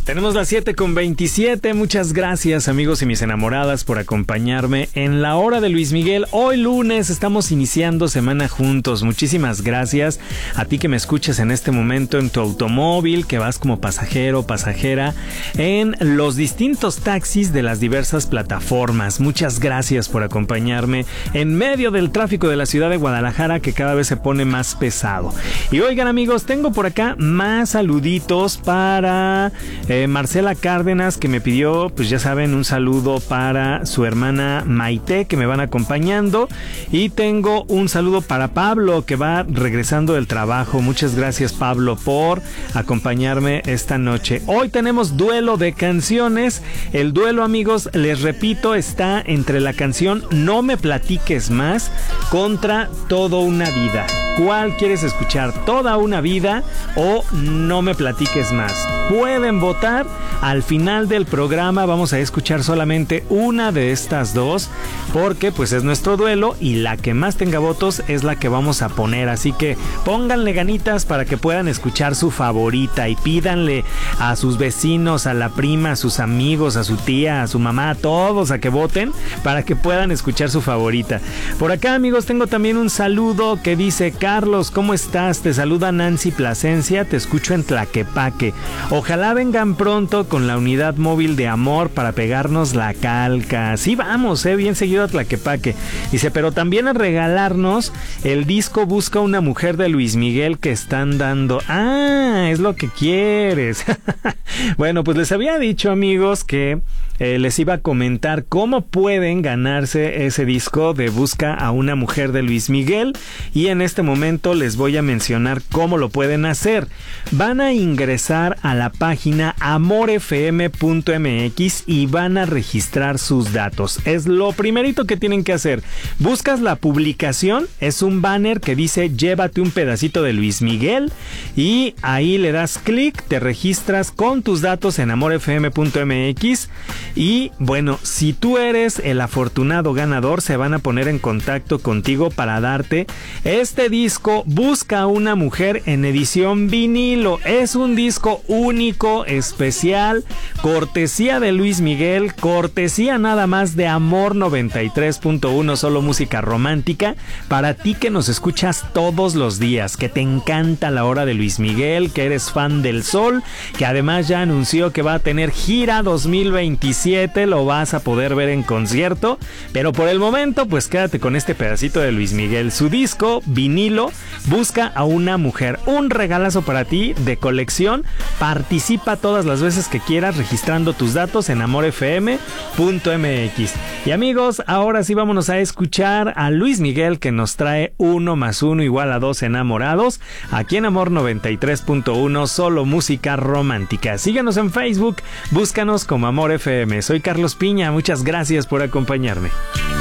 Tenemos las 7:27. Muchas gracias, amigos y mis enamoradas, por acompañarme en la hora de Luis Miguel. Hoy lunes estamos iniciando semana juntos. Muchísimas gracias a ti que me escuchas en este momento en tu automóvil, que vas como pasajero, pasajera, en los distintos taxis de las diversas plataformas. Muchas gracias por acompañarme en medio del tráfico de la ciudad de Guadalajara, que cada vez se pone más pesado. Y oigan, amigos, tengo por acá más saluditos para Marcela Cárdenas, que me pidió, pues ya saben, un saludo para su hermana Maite, que me van acompañando. Y tengo un saludo para Pablo, que va regresando del trabajo. Muchas gracias, Pablo, por acompañarme esta noche. Hoy tenemos duelo de canciones. El duelo, amigos, les repito, está entre la canción No me platiques más contra Toda una vida. ¿Cuál quieres escuchar? ¿Toda una vida o No me platiques más? Pueden votar. Al final del programa vamos a escuchar solamente una de estas dos, porque pues es nuestro duelo y la que más tenga votos es la que vamos a poner. Así que pónganle ganitas para que puedan escuchar su favorita y pídanle a sus vecinos, a la prima, a sus amigos, a su tía, a su mamá, a todos a que voten para que puedan escuchar su favorita. Por acá, amigos, tengo también un saludo que dice: Carlos, ¿cómo estás? Te saluda Nancy Plasencia, te escucho en Tlaquepaque. Ojalá vengan pronto con la unidad móvil de amor para pegarnos la calca. Sí, vamos, bien seguido a Tlaquepaque. Dice, pero también a regalarnos el disco Busca una mujer de Luis Miguel que están dando. Ah, es lo que quieres. Bueno, pues les había dicho, amigos, que les iba a comentar cómo pueden ganarse ese disco de Busca a una mujer de Luis Miguel, y en este momento les voy a mencionar cómo lo pueden hacer. Van a ingresar a la página amorfm.mx y van a registrar sus datos. Es lo primerito que tienen que hacer. Buscas la publicación, es un banner que dice llévate un pedacito de Luis Miguel, y ahí le das clic, te registras con tus datos en amorfm.mx. Y bueno, si tú eres el afortunado ganador, se van a poner en contacto contigo para darte este disco Busca a una mujer en edición vinilo. Es un disco único, especial, cortesía de Luis Miguel, cortesía nada más de Amor 93.1, solo música romántica, para ti que nos escuchas todos los días, que te encanta la hora de Luis Miguel, que eres fan del Sol, que además ya anunció que va a tener gira 2027, lo vas a poder ver en concierto, pero por el momento pues quédate con este pedacito de Luis Miguel, su disco vinilo Busca a una mujer, un regalazo para ti de colección. Participa todas las veces que quieras registrando tus datos en amorfm.mx. Y amigos, ahora sí vámonos a escuchar a Luis Miguel, que nos trae 1 + 1 = 2 enamorados, aquí en Amor 93.1, solo música romántica. Síguenos en Facebook, búscanos como Amor FM. Soy Carlos Piña, muchas gracias por acompañarme.